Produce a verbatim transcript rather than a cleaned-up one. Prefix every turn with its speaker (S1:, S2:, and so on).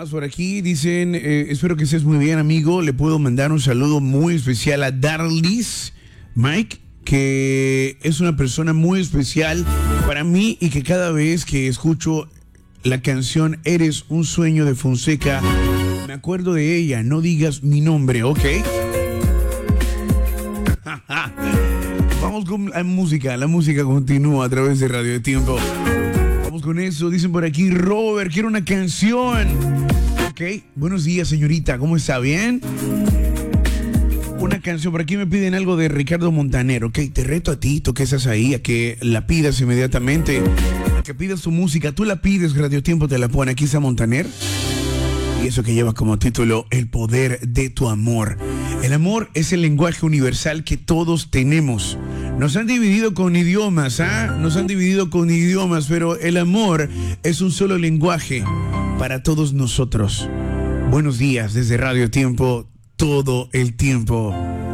S1: llamadas por aquí. Dicen, eh, espero que estés muy bien, amigo. Le puedo mandar un saludo muy especial a Darlis Mike, que es una persona muy especial para mí y que cada vez que escucho la canción Eres un sueño de Fonseca, me acuerdo de ella. No digas mi nombre, ¿ok? Vamos con la música. La música continúa a través de Radio de Tiempo. Vamos con eso. Dicen por aquí, Robert, quiero una canción. Ok, buenos días, señorita. ¿Cómo está? ¿Bien? Una canción. Por aquí me piden algo de Ricardo Montaner. Ok, te reto a ti, tú que estás ahí, a que la pidas inmediatamente. A que pidas tu música. Tú la pides, Radio Tiempo te la pone. Aquí está Montaner. Y eso que lleva como título El poder de tu amor. El amor es el lenguaje universal que todos tenemos. Nos han dividido con idiomas, ¿ah? Nos han dividido con idiomas, pero el amor es un solo lenguaje para todos nosotros. Buenos días desde Radio Tiempo, todo el tiempo.